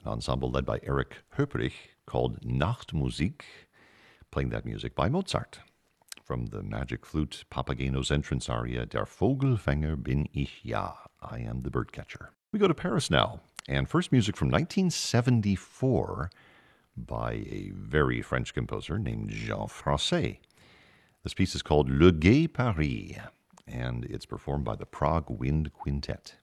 an ensemble led by Erich Höperich called Nachtmusik, playing that music by Mozart. From the Magic Flute, Papageno's entrance aria, Der Vogelfänger bin ich ja, I am the birdcatcher. We go to Paris now, and first music from 1974 by a very French composer named Jean Francais. This piece is called Le Gai Paris, and it's performed by the Prague Wind Quintet.